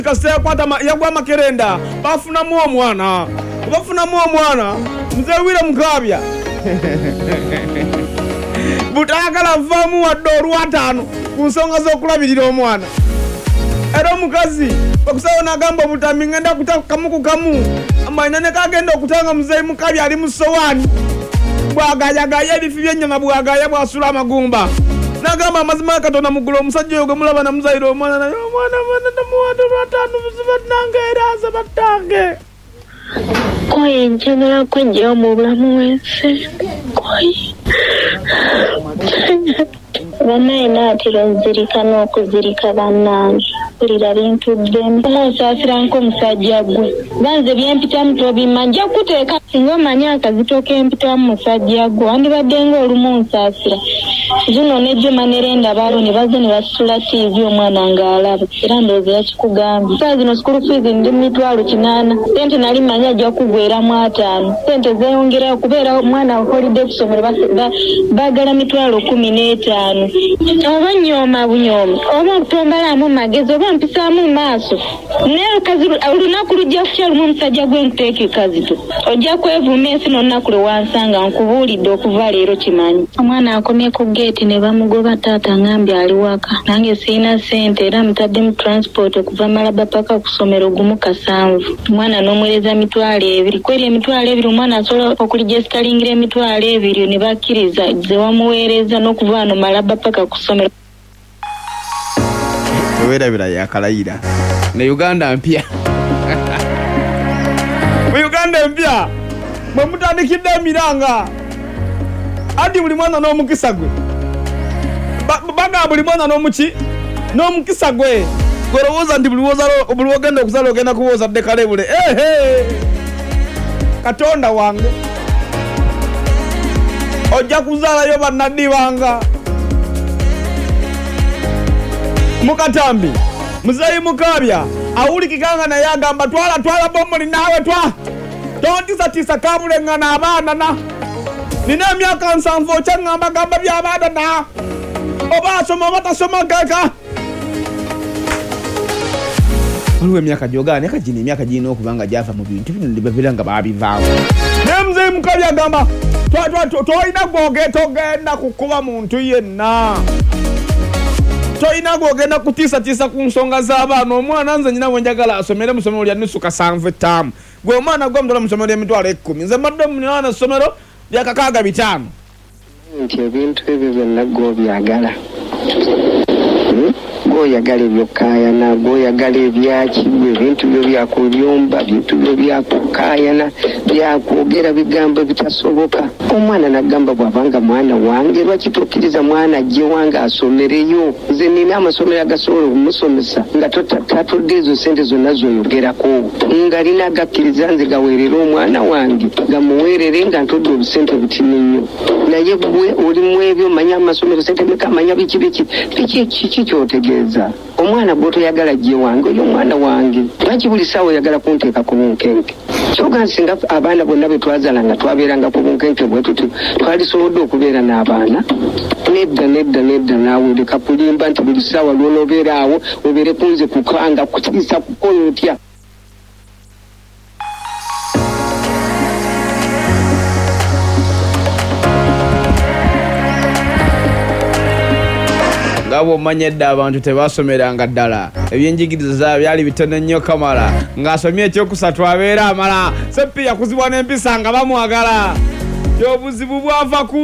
Kastea kwata yagwa makerenda bafuna mu omwana mzewire mukabya butagala vamu wa doru watano kusonga zokulabirira omwana era mukazi bakusabona gamba butami ngenda kutaka kamu amanyane kagenda okutanga muzeyi mukabya ali musowani bwagaya ebifi by'ennyama bwagaya bwasula amagumba nagamba mazima katona mugula omusajja oyo gemulaba na muzaire omwana naye omwana namuwata lwataano buziba nange era aza batange koye njagala kwejja mu bulamu wense koye banaye naatera nzirika n'okuzirika bannange kulira bintu ddembe omusaasira nk'omusajja gwe banze byempitamu tobimma nja kuteeka singa omanya akazito kempitamu musajja gwe wandibadde ng'olumu nsaasira zino nejjuma nerenda baabo ne baze ne basitula TV omwana ng'alaba era ndowooza yakikugambye saa zino school fees ndi 800 sente nali manya ajja kugweramu 5 sente zeeyongerayo kubeera omwana holiday kusomero baagala 15,000 oba nyooma bunyooma oba okutombalamu magezi oba mpisaamu maaso naye olunaku lujja kukya lumu omusajja gwenkuteeka ekazito ojja kwevuma ensi n'olunaku lwe wansanga nkubuulidde okuva leero kimanyi omwana akomye ku geeti ne bamugoba taata ngambye ali waka nange siina sente era mutadde mu transport okuva Malaba paka ku ssomero gumu 7 omwana n'omuweereza 2,000 kweri 2,000 omwana asobola okuligestalingira 2,000 ne bakkiriza ze wamuweereza n'okuva wano Malaba paka ku ssomero towerabira yakalayira ne Uganda mpya mu Uganda mpya mwe mutandikidde emiranga adi buli mwana n'omukisa gwe baga buli mwana n'omukisa gwe golowooza ndi buli wogenda okuzala ogenda kuwooza ddekalebule Katonda wange ojja kuzaalayo bannaddi banga Mukatambi muzeyi mukabya awulikikanga naye agamba twala bomoli naawe tontisatisa kabulengana abaana na nina emyaka 7 okyangamba gamba by'abaana na oba asoma oba tasoma kaka waliwo emyaka gyogana kagina emyaka girina okubanga gyava mu bintu bino ndibabira nga babivaamu naye muzeyi mukabya agamba tolina togenda kukuba muntu yenna toyina gwogenda kutiisatiisa ku nsonga z'abaana omwana nze nyina bwenjagala asomere mu ssomero lya nusu 7 ttaamu gwe omwana gw'omutola mu ssomero ly'emitwalo 10 nze mbadde mwana ssomero lya 6 nti ebintu ebyo byonna gw'obyagala gw'oyagala ebyokkaayana gw'oyagala ebyaki ebintu byo byakuyumba bintu byo byakukkaayana byakwogera bigambo bitasoboka omwana nagamba bw'abanga mwana wange lwaki tokkiriza mwana ajje wange asomereyo nze nina amasomero agasobola okumusomesa nga tatodde ezo sente zonna zoyogerako nga lina agakkiriza nze gaweerera omwana wange gamuweerere nga ntodde obusente butini nnyo naye gwe olimu ebyo manya amasomero sente meka manya biki kyotegeeza omwana gw'otoyagala jje wange oyo omwana wange lwaki buli ssaawa oyagala kunteeka ku bunkenke kyoga singa abaana bonna bwe twazaala nga twabeeranga ku bunkenke bwe tuti twalisobodde okubeera n'abaana nedda naawe leka kulimba nti buli ssaawa lw'onoobeera awo obeere kunze kukanga kutiisa kukola otya ngabo manyedda abantu tebasomeranga ddala ebyenjigiriza byali bitono nnyo kamala ng'asomye ekyokusatu abeera amala seppi yakuzibwa n'empisa nga bamwagala y'obuzibu bwava ku